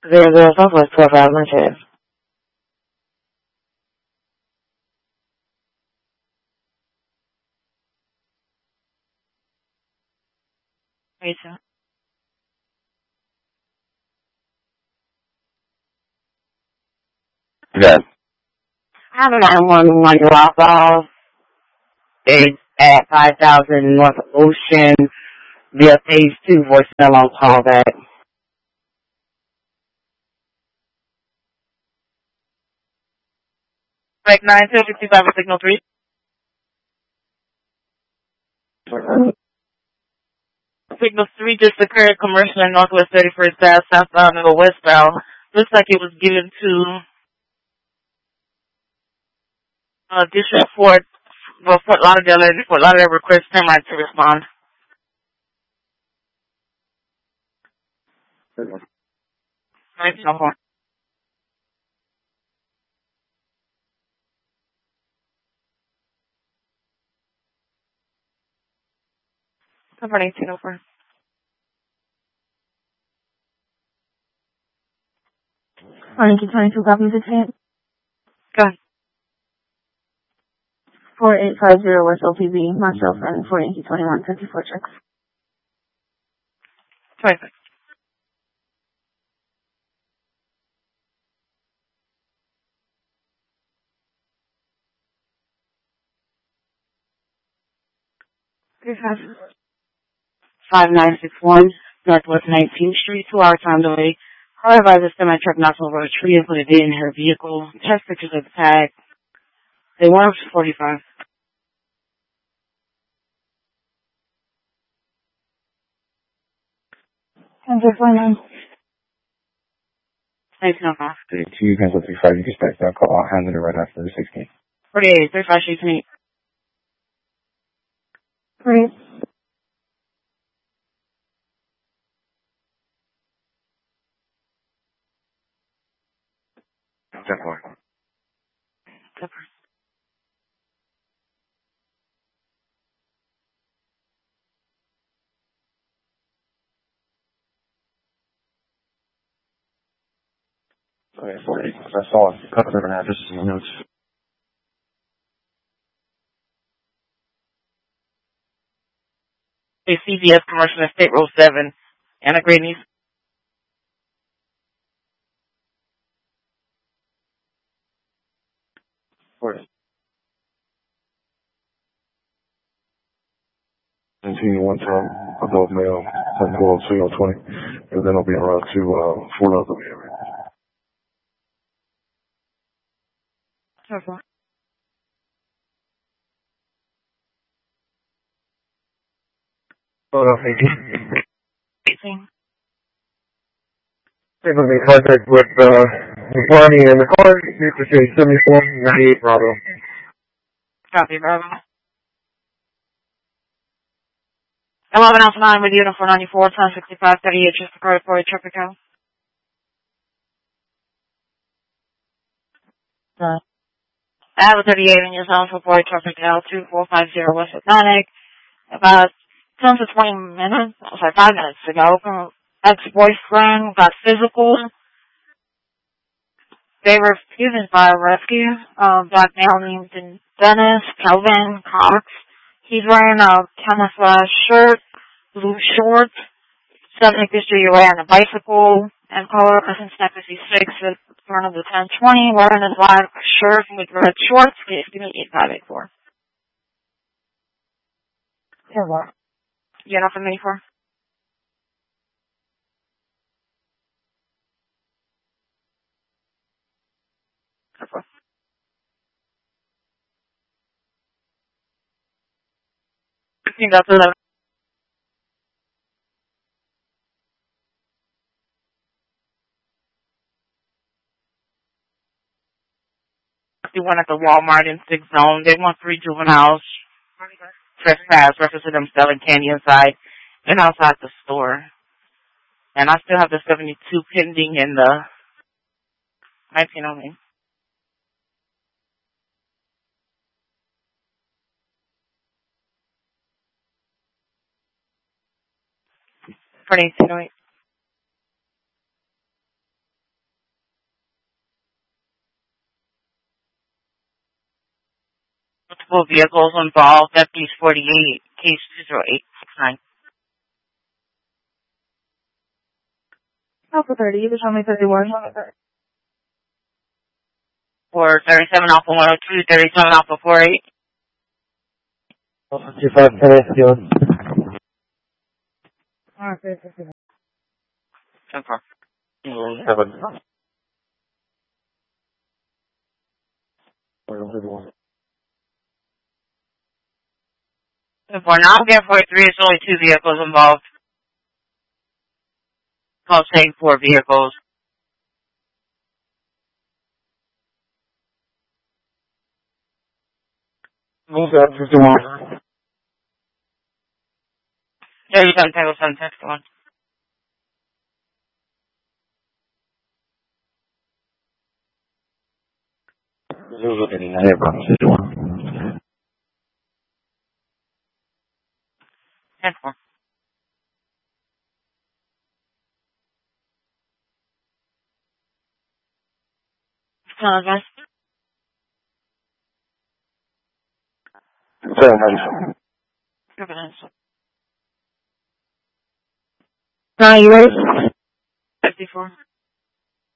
00 Southwest 12 hours lunch. Rachel. Yes. I have a 911 drop off. It's at 5000 North Ocean via phase 2 voicemail on callback. Like 9-2-55 signal 3. Signal 3 just occurred commercial in Northwest 31st Ave, southbound and westbound. Looks like it was given to District Fort Lauderdale, and Fort Lauderdale request Termite to respond. Thanks, no more. Number 1804. Morning, 22 copies of tape. Go ahead. 4850 West OPB, myself, and 4821 54 checks. 26. Good half. 5961 Northwest 19th Street, 2-hour time delay. However, I just semi truck knocked over a tree and put a dent in her vehicle. Test pictures of the tag. They weren't 45. And just one nine. Thanks, no cost. 32, cancel 35, you can expect that call. I'll handle it right after the 16. 48, 35, sheet 8. Great. Okay, 40. I saw it. Cut different addresses in the notes. A CVS commercial in State Road 7. Anna Grady. 40. 19-110, adult male, 10-12-20, and then I'll be en route to Fort Lauderdale area. Okay. Oh, no, thank you. 18. They're going to be in contact with Bonnie and the car, new to say 7498 Bravo. Copy, Bravo. 11 off 9 with unit 494, time 65, 38, just occurred for a traffic count. I have a 38 in your zone for boy traffic L 2450 West Atlantic. About 10 to 20 minutes, 5 minutes ago, ex-boyfriend got physical. They were refused by a rescue. Black male named Dennis Calvin Cox. He's wearing a camouflage shirt, blue shorts, 70th District away on a bicycle, and color since 56 at the front of the 1020, wearing a black shirt with red shorts. Please give me 8584. Here, what? You know from 84? Okay. I think that's 11. They went at the Walmart in 6th Zone. They want 3 juveniles. Trespass, reference to them selling candy inside and outside the store. And I still have the 72 pending in the 1908. For 1908. multiple vehicles involved. Deputies 48, case 20869. Alpha 30, you can show me 31. For 37 Alpha 102, 37 Alpha 48. 55 Terrestre. Okay, 10 4. 7. For now, we have 43, it's only 2 vehicles involved. Call saying 4 vehicles. Move that 51. 37 Tango 7 61. Zulu 89 Bravo 51. 10 4. Apologize. 797. Now, you ready? 54.